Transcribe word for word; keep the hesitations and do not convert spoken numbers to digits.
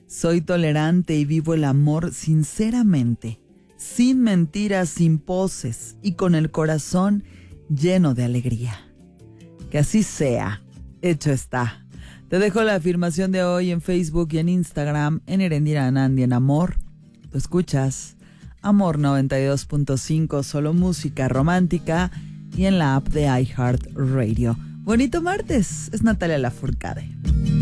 Soy tolerante y vivo el amor sinceramente, sin mentiras, sin poses y con el corazón lleno de alegría. Que así sea, hecho está. Te dejo la afirmación de hoy en Facebook y en Instagram, en Erendira Anandi en Amor. Tú escuchas Amor noventa y dos punto cinco, solo música romántica, y en la app de iHeartRadio. Bonito martes, es Natalia Lafourcade.